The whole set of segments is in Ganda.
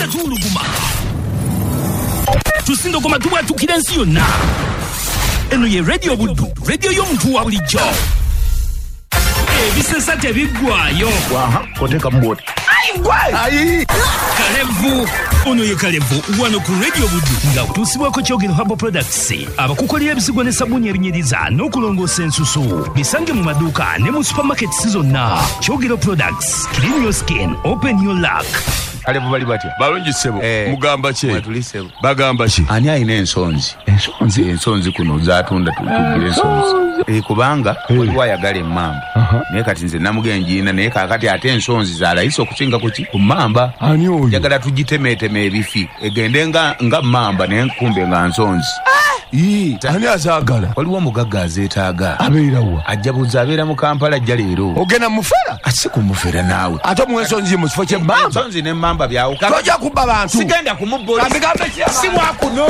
tuuluguma tusindogoma tubwatukira ensi yonna. Eno ye Radio Buddu, radio y'omuntu wa bulijjo. Ebisesa tebiggwayo. Koteka mboti. Ayi. Kalevu. Ono ye Kalevu wano ku Radio Buddu nga utusibwako Kyogero Herbal Products. Abakukolera ebisigwa ne sabuni ebinyiriza n'okulongoosa ensusu. Bisange mu maduuka ne mu supermarkets zonna. Kyogero Products. Clean your skin. Open your luck. Kalevu bali batya? Balungi ssebo. Mugamba ki? Mwatulisebo. Bagamba ki? Ani ayina ensonzi? Ensonzi kuno zaatunda tugire ensonzi. Kubanga waliwo ayagala emmamba. Naye kati nze namugenjiina naye kakati ate ensonzi zalayisa okusinga ku mmamba. Ani oyo? Njagala tugitemeeteme ebifi. Egende nga mmamba naye nkumbe nga nsonzi. Ani azaagala? Waliwo omugagga azeetaaga. Abeera wa? Ajjabuza abeera mu Kampala ajja leero. Ogenda mufera? Ate kumufera naawe. Ate mu ensonzi mu kifo ky'emmamba? Ensonzi n'emmamba byawuka. Tojja kubba bantu. Sigenda kumubbola. Kambigambe si mwakuno.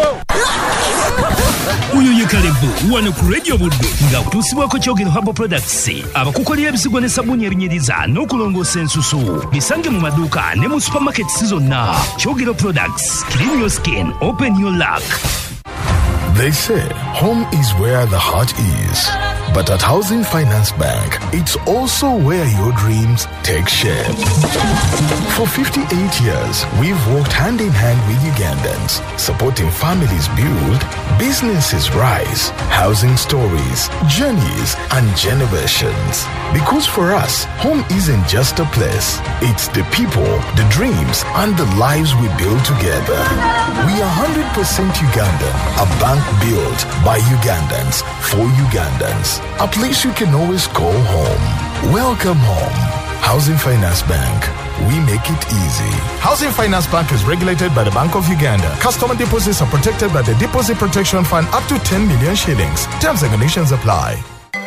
Uyu ye Kalevu wano ku Radio Buddu nga utusibwako Kyogero Herbal Products. Abakukolera ebisigwa ne sabuni ebinyiriza n'okulongoosa ensusu. Bisange mu maduuka ne mu supermarkets zonna. Kyogero Products. Clean your skin. Open your luck. They say home is where the heart is. But at Housing Finance Bank, it's also where your dreams take shape. For 58 years, we've worked hand in hand with Ugandans, supporting families build, businesses rise, housing stories, journeys, and generations. Because for us, home isn't just a place. It's the people, the dreams, and the lives we build together. We are 100% Ugandan, a bank built by Ugandans, for Ugandans. A place you can always call home. Welcome home. Housing Finance Bank. We make it easy. Housing Finance Bank is regulated by the Bank of Uganda. Customer deposits are protected by the Deposit Protection Fund up to 10 million shillings. Terms and conditions apply.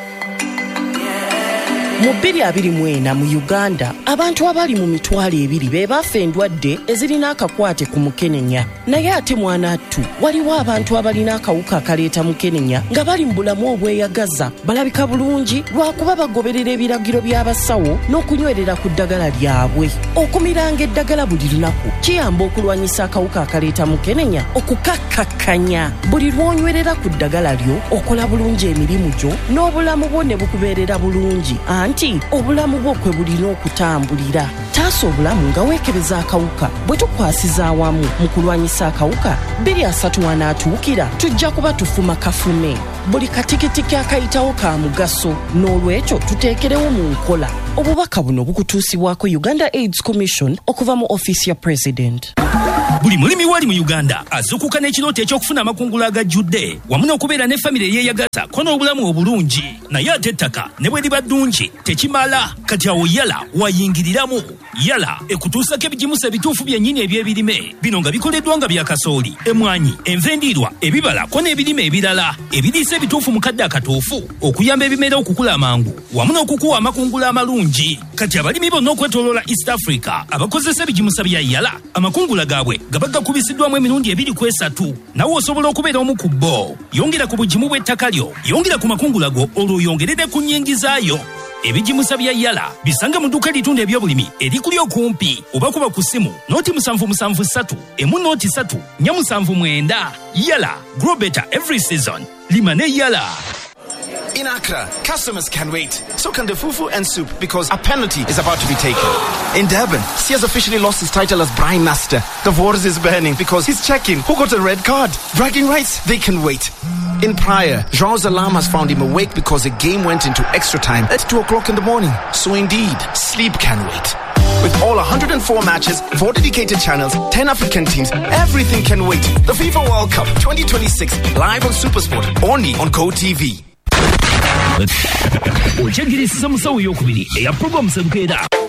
Mu 2024 mu Uganda abantu abali mu mitwalo 2 be bafa endwadde ezirina akakwate ku mukenenya. Naye ate mwanattu waliwo abantu abalina akawuka akaleeta mukenenya nga bali mu bulamu obweyagaza balabika bulungi lwakuba bagoberera ebiragiro by'abasawo n'okunywerera ku ddagala lyabwe. Okumiranga eddagala buli lunaku kiyamba okulwanyisa akawuka akaleeta mukenenya okukakkakkanya. Buli lwonywerera ku ddagala lyo okola bulungi emirimu gyo n'obulamu bwo ne bukubeerera bulungi. Anti obulamu bwo kwe bulina okutambulira. Taasa obulamu nga weekebeza akawuka. Bwe tukwasiza awamu mu kulwanyisa akawuka 2-3 anaatuukira tujja kuba tufuma kafume. Buli katikitiki akayitawo ka mugaso n'olwekyo tuteekerewo mu nkola. Obubaka buno bukutuusibwako Uganda AIDS Commission okuva mu office ya President. Buli mulimi wali mu Uganda azukuka n'ekirooto eky'okufuna amakungula agajjudde wamu n'okubeera ne famire eyeeyagaza ko n'obulamu obulungi. Naye ate ettaka ne bwe liba ddungi tekimala. Kati awo Yala wayingiriramu. Yala ekutuusako ebigimusa ebituufu byennyini eby'ebirime. Bino nga bikoleddwa nga bya kasooli, emmwanyi, enva endiirwa, ebibala ko n'ebirime ebirala ebiriisa ebituufu mu kadde akatuufu okuyamba ebimera okukula amangu wamu n'okukuwa amakungula amalungi. Kati abalimi bonna okwetooloola East Africa abakozesa ebigimusa bya Yala amakungula gaabwe gabaga kubisiddwamu emirundi 2-3. Nawe osobola okubeera omu ku bo. Yongera ku bugimu bw'ettaka lyo, yongera ku makungula go olwo yongerere ku nnyingizaayo. Ebigimusa bya Yala bisanga mu dduuka litunda ebyobulimi erikuli okumpi oba kuba ku ssimu nooti 773 emu nooti 3 479. Yala, grow better every season. Lima ne Yala. In Accra, customers can wait. So can the fufu and soup because a penalty is about to be taken. In Durban, he has officially lost his title as Brine Master. The waters is burning because he's checking who got a red card. Bragging rights, they can wait. In Praia, Jean's alarm has found him awake because the game went into extra time at 2 o'clock in the morning. So indeed, sleep can wait. With all 104 matches, 4 dedicated channels, 10 African teams, everything can wait. The FIFA World Cup 2026 live on SuperSport, only on GoTV. Okyagirisa musawo y'okubiri eya program Serukeera.